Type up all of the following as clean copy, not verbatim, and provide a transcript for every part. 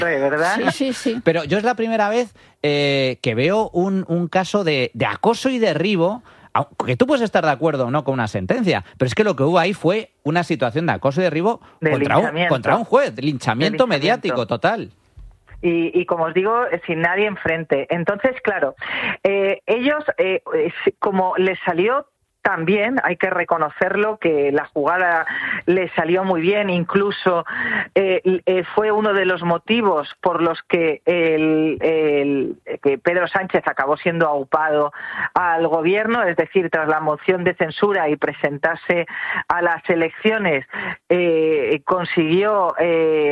¿verdad? Sí. Pero yo es la primera vez que veo un caso de acoso y derribo, que tú puedes estar de acuerdo o no con una sentencia, pero es que lo que hubo ahí fue una situación de acoso y derribo contra un juez, linchamiento mediático total. Y como os digo, sin nadie enfrente. Entonces, claro, ellos, como les salió también, hay que reconocerlo, que la jugada le salió muy bien, incluso fue uno de los motivos por los que que Pedro Sánchez acabó siendo aupado al gobierno, es decir, tras la moción de censura y presentarse a las elecciones, consiguió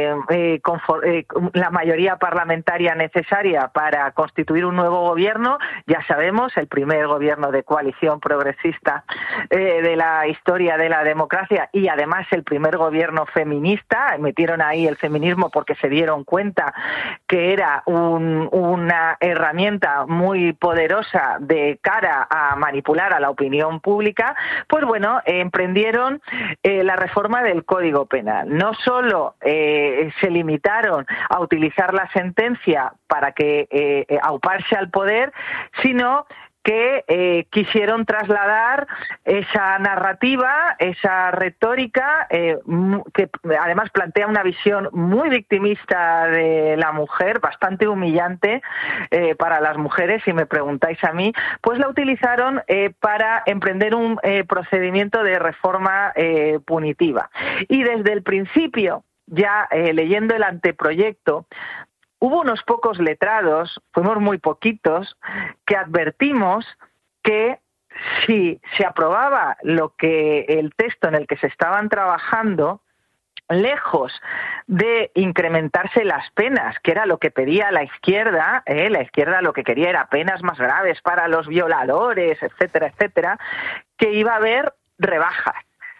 la mayoría parlamentaria necesaria para constituir un nuevo gobierno, ya sabemos, el primer gobierno de coalición progresista de la historia de la democracia y además el primer gobierno feminista. Metieron ahí el feminismo porque se dieron cuenta que era una herramienta muy poderosa de cara a manipular a la opinión pública. Pues bueno, emprendieron la reforma del Código Penal. No solo se limitaron a utilizar la sentencia para que auparse al poder, sino que quisieron trasladar esa narrativa, esa retórica, que además plantea una visión muy victimista de la mujer, bastante humillante para las mujeres, si me preguntáis a mí, pues la utilizaron para emprender un procedimiento de reforma punitiva. Y desde el principio, ya leyendo el anteproyecto, hubo unos pocos letrados, fuimos muy poquitos, que advertimos que si se aprobaba el texto en el que se estaban trabajando, lejos de incrementarse las penas, que era lo que pedía la izquierda lo que quería era penas más graves para los violadores, etcétera, etcétera, que iba a haber rebajas.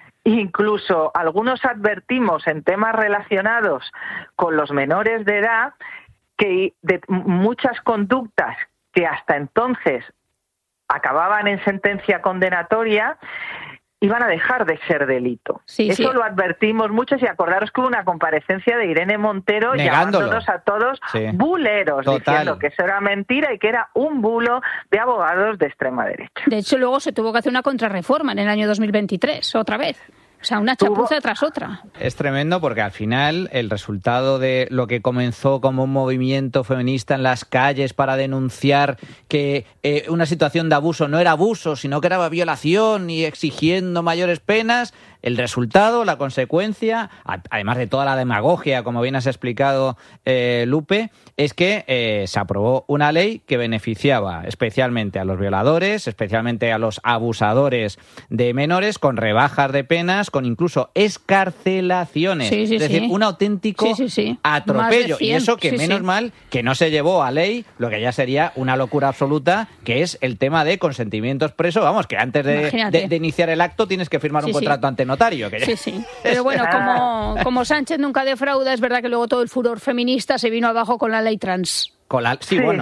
Incluso algunos advertimos en temas relacionados con los menores de edad que de muchas conductas que hasta entonces acababan en sentencia condenatoria iban a dejar de ser delito. Eso lo advertimos muchos, y acordaros que hubo una comparecencia de Irene Montero llamándonos a todos buleros, diciendo que eso era mentira y que era un bulo de abogados de extrema derecha. De hecho, luego se tuvo que hacer una contrarreforma en el año 2023, otra vez. O sea, una chapuza tras otra. Es tremendo porque al final el resultado de lo que comenzó como un movimiento feminista en las calles para denunciar que una situación de abuso no era abuso, sino que era violación y exigiendo mayores penas, el resultado, la consecuencia, además de toda la demagogia, como bien has explicado, Lupe, es que se aprobó una ley que beneficiaba especialmente a los violadores, especialmente a los abusadores de menores, con rebajas de penas, con incluso excarcelaciones. Es decir, un auténtico atropello. Y eso que menos mal que no se llevó a ley lo que ya sería una locura absoluta, que es el tema de consentimiento expreso. Vamos, que antes de iniciar el acto tienes que firmar un contrato ante notario. Que Sí. Pero bueno, como Sánchez nunca defrauda, es verdad que luego todo el furor feminista se vino abajo con la ley trans. Bueno,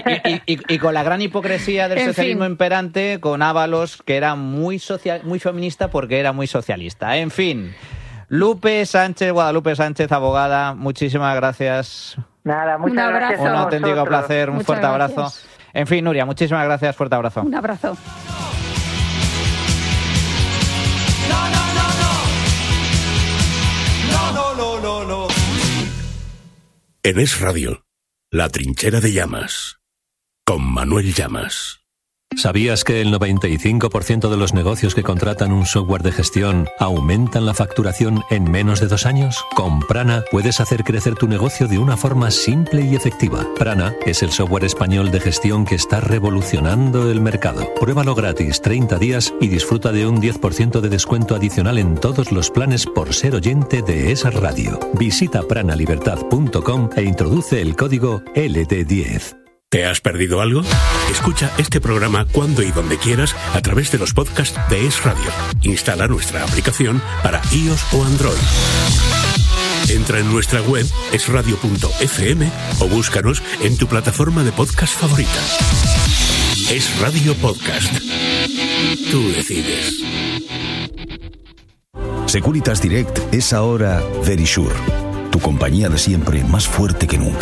y con la gran hipocresía del socialismo imperante, con Ábalos, que era muy feminista porque era muy socialista. En fin, Guadalupe Sánchez, abogada, muchísimas gracias. Nada, muchas gracias a vosotros. Un auténtico placer, un fuerte abrazo. En fin, Nuria, muchísimas gracias, fuerte abrazo. Un abrazo. No. En Es Radio, La Trinchera de Llamas, con Manuel Llamas. ¿Sabías que el 95% de los negocios que contratan un software de gestión aumentan la facturación en menos de 2 años? Con Prana puedes hacer crecer tu negocio de una forma simple y efectiva. Prana es el software español de gestión que está revolucionando el mercado. Pruébalo gratis 30 días y disfruta de un 10% de descuento adicional en todos los planes por ser oyente de Es Radio. Visita pranalibertad.com e introduce el código LD10. ¿Te has perdido algo? Escucha este programa cuando y donde quieras a través de los podcasts de Es Radio. Instala nuestra aplicación para iOS o Android. Entra en nuestra web esradio.fm o búscanos en tu plataforma de podcast favorita. Es Radio Podcast. Tú decides. Securitas Direct es ahora Verisure. tu compañía de siempre más fuerte que nunca.